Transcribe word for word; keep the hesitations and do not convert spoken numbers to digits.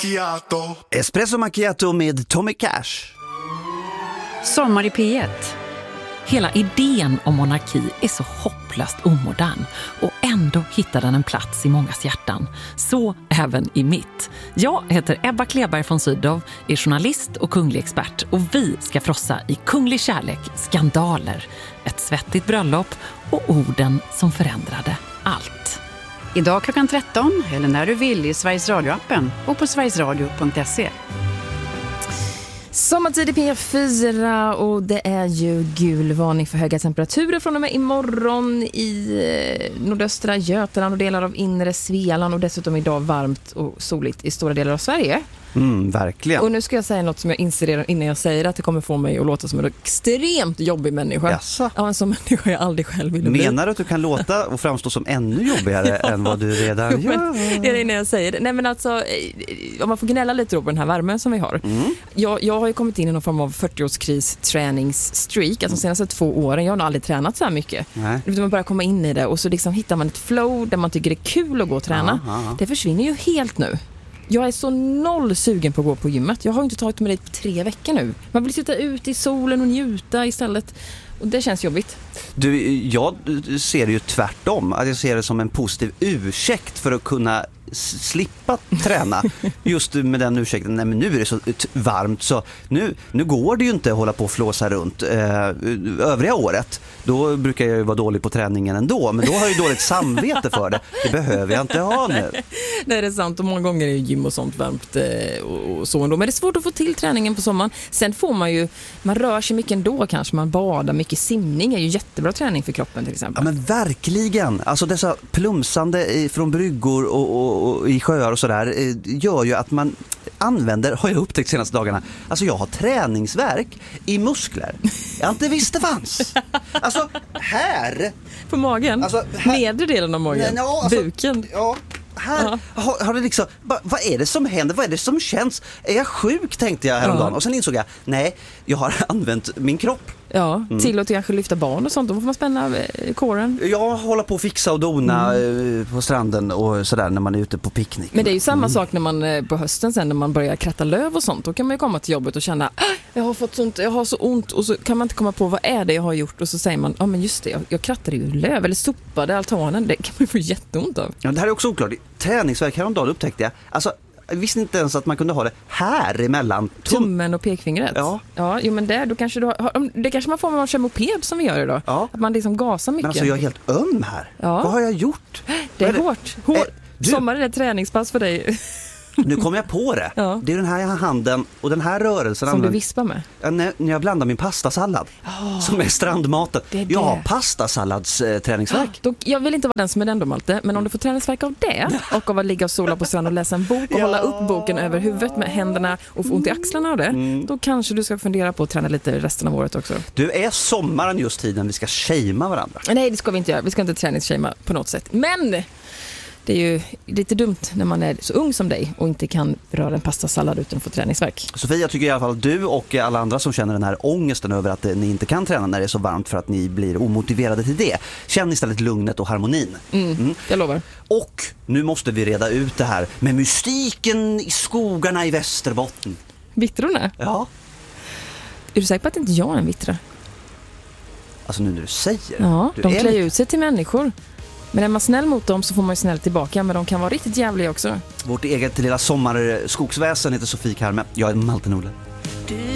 macchiato. Espresso macchiato med Tommy Cash. Sommar i P ett. Hela idén om monarki är så hopplöst omodern och ändå hittar den en plats i mångas hjärtan. Så även i mitt. Jag heter Ebba Kleberg von Sydow, är journalist och kunglig expert och vi ska frossa i kunglig kärlek, skandaler, ett svettigt bröllop och orden som förändrade allt. Idag klockan tretton eller när du vill i Sveriges Radio-appen och på sverigesradio punkt se. Sommartid i P fyra och det är ju gul varning för höga temperaturer från och med imorgon i nordöstra Götaland och delar av inre Svealand och dessutom idag varmt och soligt i stora delar av Sverige. Mm, verkligen. Och nu ska jag säga något som jag inser redan innan jag säger att det kommer få mig att låta som en extremt jobbig människa. Jaså? Ja, en sån människa jag aldrig själv vill bli. Menar du att du kan låta och framstå som ännu jobbigare ja. än vad du redan jo, gör? Det är det innan jag säger det. Nej, men alltså, om man får gnälla lite då på den här värmen som vi har. Mm. Jag, jag har ju kommit in i någon form av fyrtioårskris träningsstreak. Alltså de senaste två åren. Jag har nog aldrig tränat så här mycket. Nej. Man börjar komma in i det och så liksom hittar man ett flow där man tycker det är kul att gå och träna. Aha, aha. Det försvinner ju helt nu. Jag är så noll sugen på att gå på gymmet. Jag har inte tagit med det i tre veckor nu. Man vill sitta ute i solen och njuta istället. Och det känns jobbigt. Du, jag ser det ju tvärtom. Att jag ser det som en positiv ursäkt för att kunna slippa träna. Just med den ursäkten, nej men nu är det så varmt så nu, nu går det ju inte att hålla på och flåsa runt eh, övriga året. Då brukar jag ju vara dålig på träningen ändå, men då har jag ju dåligt samvete för det. Det behöver jag inte ha nu. Det är sant och många gånger är ju gym och sånt varmt eh, och så ändå. Men det är svårt att få till träningen på sommaren. Sen får man ju, man rör sig mycket ändå kanske, man badar mycket, simning är ju jättebra träning för kroppen till exempel. Ja men verkligen, alltså dessa plumsande från bryggor och, och och i sjöar och sådär gör ju att man använder, har jag upptäckt de senaste dagarna, alltså jag har träningsvärk i muskler jag inte visste fanns. Alltså här på magen, alltså, här, nedre delen av magen, nej, no, alltså, buken. Ja, här har, har det liksom, ba, vad är det som händer? Vad är det som känns? Är jag sjuk, tänkte jag häromdagen. Ja. Och sen insåg jag, nej, jag har använt min kropp. Ja, mm. till att kanske lyfta barn och sånt. Då får man spänna kåren. Jag håller på att fixa och dona mm. på stranden och sådär när man är ute på picknick. Men det är ju samma mm. sak när man på hösten sen när man börjar kratta löv och sånt. Då kan man ju komma till jobbet och känna jag har fått sånt, jag har så ont och så kan man inte komma på vad är det jag har gjort och så säger man, ja men just det, jag, jag krattade ju löv eller sopade altanen. Det kan man få jätteont av. Ja, det här är också oklart. Träningsverk häromdagen upptäckte jag. Alltså jag visste inte ens att man kunde ha det här emellan tum- tummen och pekfingret. Ja. Ja, jo men där då kanske du har, det kanske man får med man kör moped som vi gör idag. Ja. Att man liksom gasar mycket. Men alltså jag är helt öm här. Ja. Vad har jag gjort? Det är, är hårt. Hår. Äh, Sommaren är ett träningspass för dig. Nu kommer jag på det. Ja. Det är den här handen och den här rörelsen. Som använder, du vispar med? När, när jag blandar min pastasallad. Oh, som är strandmaten. Det är det. Jag har pastasallads eh, träningsverk. Oh, då, jag vill inte vara den som är den då, Malte. Men om du får träningsverk av det och av att ligga och sola på strand och läsa en bok och ja. hålla upp boken över huvudet med händerna och få ont i axlarna av det. Mm. Då kanske du ska fundera på att träna lite resten av året också. Du, är sommaren just tiden vi ska shamea varandra? Nej, det ska vi inte göra. Vi ska inte träningsshamea på något sätt. Men det är ju lite dumt när man är så ung som dig och inte kan röra en pastasallad utan att få träningsverk. Sofia, jag tycker i alla fall att du och alla andra som känner den här ångesten över att ni inte kan träna när det är så varmt för att ni blir omotiverade till det. Känn istället lugnet och harmonin. Mm, mm. Jag lovar. Och nu måste vi reda ut det här med mystiken i skogarna i Västerbotten. Vittrorna? Ja. Är du säker på att inte jag är en vittra? Alltså nu när du säger ja, du de klär ut sig till människor. Men är man snäll mot dem så får man ju snällt tillbaka. Men de kan vara riktigt jävliga också. Vårt eget lilla sommarskogsväsen heter Sofie Karme. Jag är Malte Nordlund.